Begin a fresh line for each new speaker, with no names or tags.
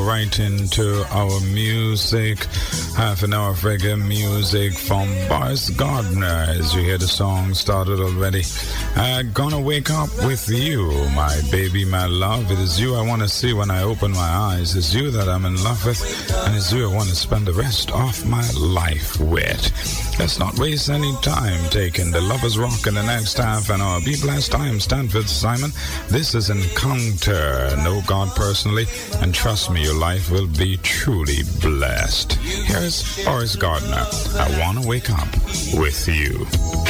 go right into our music. Half an hour of reggae music from Boris Gardner. As you hear the song started already. Gonna wake up with you, my baby, my love. It is you I want to see when I open my eyes. It's you that I'm in love with, and it's you I want to spend the rest of my life with. Let's not waste any time taking the Lovers Rock in the next half an hour. Be blessed. I am Stanford Simon. This is Encounter. Know God personally, and trust me, your life will be truly blessed. Here's Boris Gardner. I want to wake up with you.